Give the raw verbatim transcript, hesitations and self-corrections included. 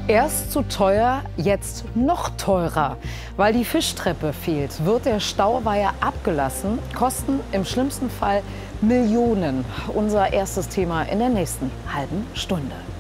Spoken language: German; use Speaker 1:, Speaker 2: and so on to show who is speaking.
Speaker 1: Erst zu teuer, jetzt noch teurer. Weil die Fischtreppe fehlt, wird der Stauweiher abgelassen. Kosten im schlimmsten Fall Millionen. Unser erstes Thema in der nächsten halben Stunde.